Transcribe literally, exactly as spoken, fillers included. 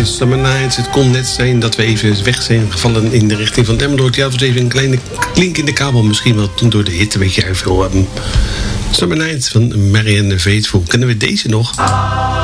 Summer Nights. Het kon net zijn dat we even weg zijn gevallen in de richting van Emmeloord. Ja, het was even een kleine klink in de kabel. Misschien wel toen door de hitte een beetje veel. Um, Summer Nights van Marianne Faithfull. Kennen we deze nog?